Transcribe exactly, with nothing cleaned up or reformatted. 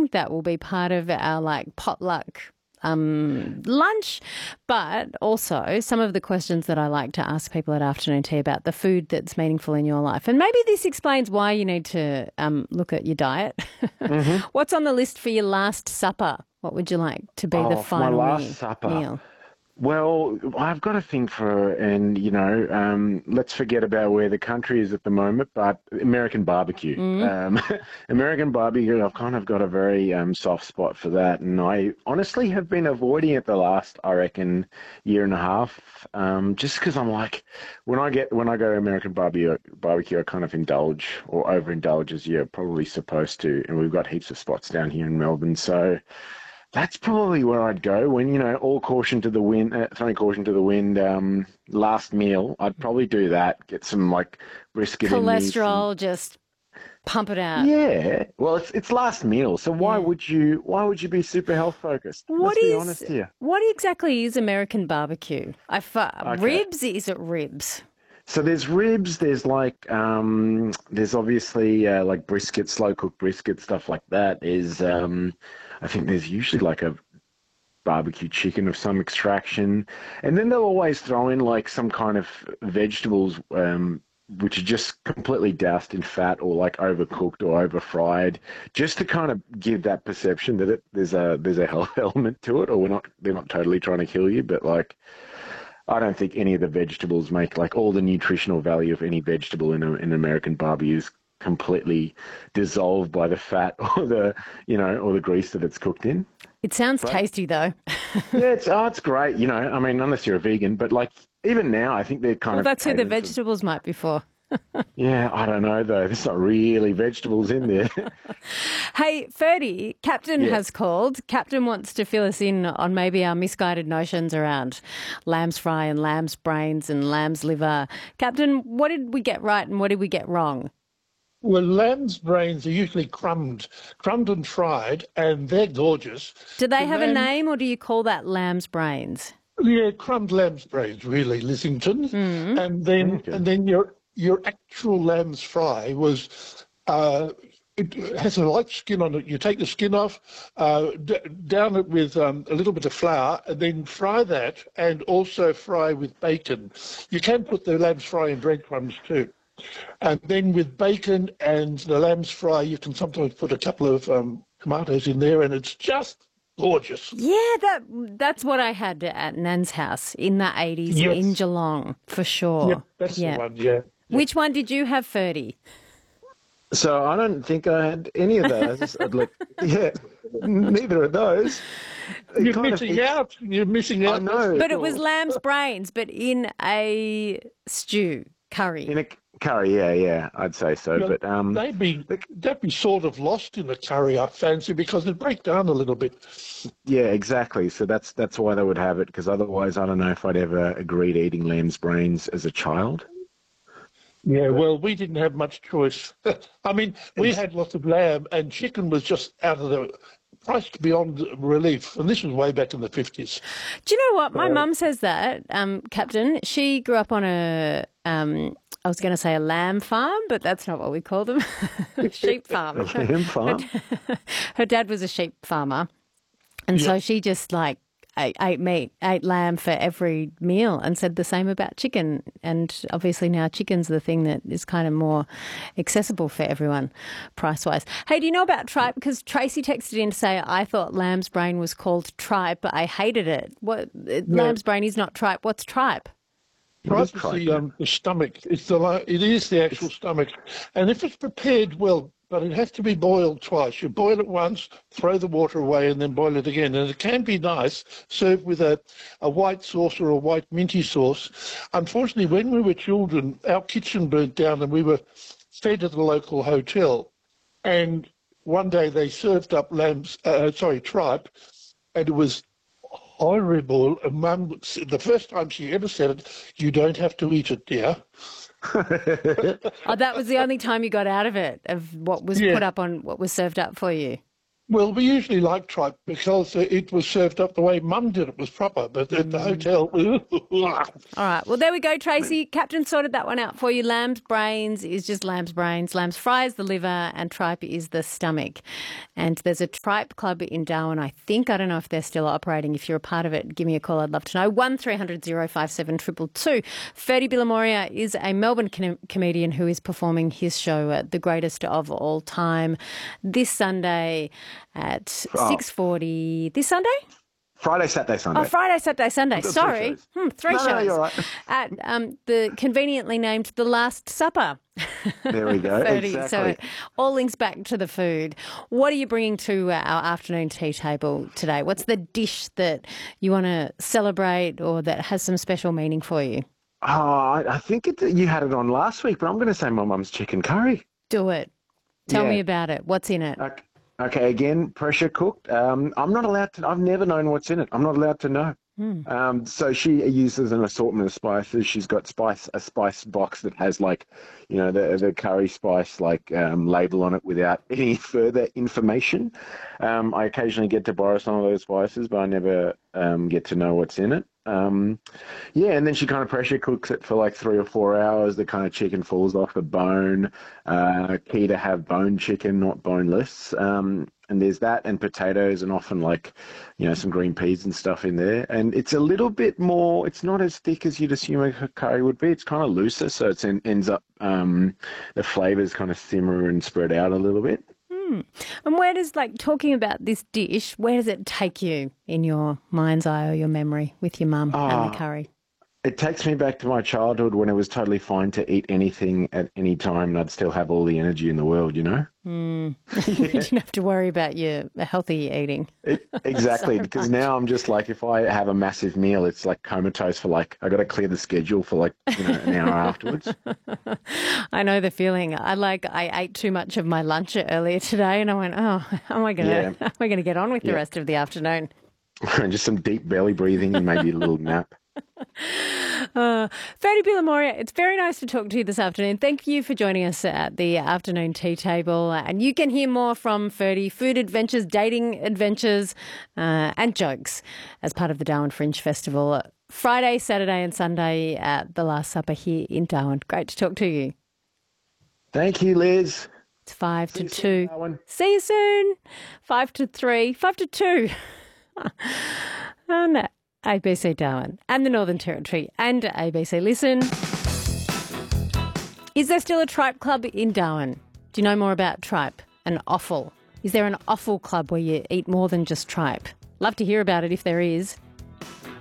evening. That will be part of our like potluck um, lunch, but also some of the questions that I like to ask people at afternoon tea about the food that's meaningful in your life. And maybe this explains why you need to um, look at your diet. Mm-hmm. What's on the list for your last supper? What would you like to be the Oh, for my final last meal? supper. meal? Well, I've got a thing for, and you know, um, let's forget about where the country is at the moment, but American barbecue. Mm. Um, American barbecue, I've kind of got a very um, soft spot for that, and I honestly have been avoiding it the last, I reckon, year and a half, um, just because I'm like, when I get when I go to American barbecue, barbecue, I kind of indulge or overindulge as you're probably supposed to, and we've got heaps of spots down here in Melbourne, so. That's probably where I'd go when, you know, all caution to the wind, uh, throwing caution to the wind, um, last meal. I'd probably do that, get some like brisket in me. Some, Cholesterol, just pump it out. yeah. Well, it's it's last meal, so why Yeah. would you why would you be super health focused? What Let's be is honest here. what exactly is American barbecue? I fa- Okay. ribs? Is it ribs? So there's ribs, there's like um there's obviously uh, like brisket, slow cooked brisket, stuff like that. Is um I think there's usually like a barbecue chicken of some extraction. And then they'll always throw in like some kind of vegetables, um, which are just completely doused in fat or like overcooked or over fried, just to kind of give that perception that it, there's a there's a health element to it, or we're not they're not totally trying to kill you, but like I don't think any of the vegetables make like all the nutritional value of any vegetable in a, in American barbecue is completely dissolved by the fat or the you know or the grease that it's cooked in. It sounds But tasty though. yeah, it's oh, it's great. You know, I mean, unless you're a vegan, but like even now, I think they're kind Well, of that's who the catering for. vegetables might be for. Yeah, I don't know though. There's not really vegetables in there. Hey, Ferdy, Captain Yeah. has called. Captain wants to fill us in on maybe our misguided notions around lamb's fry and lamb's brains and lamb's liver. Captain, what did we get right and what did we get wrong? Well, lamb's brains are usually crumbed, crumbed and fried, and they're gorgeous. Do they The have a lamb, name or do you call that lamb's brains? yeah, crumbed lamb's brains, really, Lissington. Mm. And then, Okay. and then your your actual lamb's fry was, uh, it has a light skin on it. You take the skin off, uh, d- down it with um, a little bit of flour, and then fry that, and also fry with bacon. You can put the lamb's fry in breadcrumbs too. And then with bacon and the lamb's fry, you can sometimes put a couple of um, tomatoes in there, and it's just gorgeous. Yeah, that that's what I had at Nan's house in the eighties Yes. in Geelong, for sure. Yeah, that's yeah. the one, yeah. Which one did you have, Ferdy? So I don't think I had any of those. I'd look, yeah, neither of those. It You're kind of- missing it- out. You're missing I out. know. But it was lamb's brains, but in a stew, curry. In a curry, yeah, yeah, I'd say so. Well, But um, They'd be, they'd be sort of lost in the curry, I fancy, because it'd break down a little bit. yeah, exactly. So that's that's why they would have it, because otherwise, I don't know if I'd ever agreed eating lamb's brains as a child. Yeah, well, we didn't have much choice. I mean, we had lots of lamb, and chicken was just out of the priced beyond relief. And this was way back in the fifties. Do you know what? My mum says that, um, Captain. She grew up on a, um, I was going to say a lamb farm, but that's not what we call them. Sheep farm. A lamb farm? Her dad was a sheep farmer. And so she just like ate, ate meat, ate lamb for every meal and said the same about chicken. And obviously now chicken's the thing that is kind of more accessible for everyone price-wise. Hey, do you know about tripe? Because Tracy texted in to say, I thought lamb's brain was called tripe, but I hated it. What? Lamb's brain is not tripe. What's tripe? What is Tripe is tripe? the, um, the stomach. It's the li- it is the actual stomach, and if it's prepared well, but it has to be boiled twice. You boil it once, throw the water away, and then boil it again. And it can be nice served with a, a white sauce or a white minty sauce. Unfortunately, when we were children, our kitchen burnt down, and we were fed at the local hotel. And one day they served up lamb's, uh, sorry, tripe, and it was horrible. And Mum, the first time she ever said it, you don't have to eat it, dear. Oh, that was the only time you got out of it, of what was Yeah. put up on what was served up for you. Well, we usually like tripe because it was served up the way Mum did it was proper, but at the hotel... All right. Well, there we go, Tracy. Captain sorted that one out for you. Lamb's brains is just lamb's brains. Lamb's fry is the liver and tripe is the stomach. And there's a tripe club in Darwin, I think. I don't know if they're still operating. If you're a part of it, give me a call. I'd love to know. one three hundred oh five seven two two two. Ferdy Billamoria is a Melbourne com- comedian who is performing his show at The Greatest of All Time this Sunday at Oh. six forty. This Sunday? Friday, Saturday, Sunday. Oh, Friday, Saturday, Sunday. I've got three Sorry. shows. Hmm, three No, shows. no, you're right. At um, the conveniently named The Last Supper. There we go. thirty. Exactly. So it all links back to the food. What are you bringing to uh, our afternoon tea table today? What's the dish that you want to celebrate or that has some special meaning for you? Oh, I, I think it, you had it on last week, but I'm going to say my mum's chicken curry. Do it. Tell Yeah. me about it. What's in it? Okay, okay, again, pressure cooked. Um, I'm not allowed to, I've never known what's in it. I'm not allowed to know. Hmm. Um, so she uses an assortment of spices. She's got spice a spice box that has like, you know, the the curry spice like um, label on it without any further information. Um, I occasionally get to borrow some of those spices, but I never um, get to know what's in it. Um, yeah, and then she kind of pressure cooks it for like three or four hours. The kind of chicken falls off the bone. Uh, key to have bone chicken, not boneless. Um, and there's that and potatoes and often like, you know, some green peas and stuff in there. And it's a little bit more, it's not as thick as you'd assume a curry would be. It's kind of looser, so it ends up, um, the flavours kind of simmer and spread out a little bit. Hmm. And where does, like, talking about this dish, where does it take you in your mind's eye or your memory with your mum and Ah. the curry? It takes me back to my childhood when it was totally fine to eat anything at any time and I'd still have all the energy in the world, you know? Mm. You didn't have to worry about your healthy eating. It, exactly, because now I'm just like, if I have a massive meal, it's like comatose for like, I got to clear the schedule for like, you know, an hour afterwards. I know the feeling. I like, I ate too much of my lunch earlier today and I went, oh, how am I going to, Yeah. how am I going to get on with the Yeah. rest of the afternoon? Just some deep belly breathing and maybe a little nap. Uh, Ferdy Billamoria, it's very nice to talk to you this afternoon. Thank you for joining us at the afternoon tea table. And you can hear more from Ferdy, food adventures, dating adventures, uh, and jokes as part of the Darwin Fringe Festival. Friday, Saturday and Sunday at The Last Supper here in Darwin. Great to talk to you. Thank you, Liz. It's five See to you soon, two. Darwin. See you soon. Five to three. Five to two. Oh, no. A B C Darwin and the Northern Territory and A B C Listen. Is there still a tripe club in Darwin? Do you know more about tripe and offal? Is there an offal club where you eat more than just tripe? Love to hear about it if there is.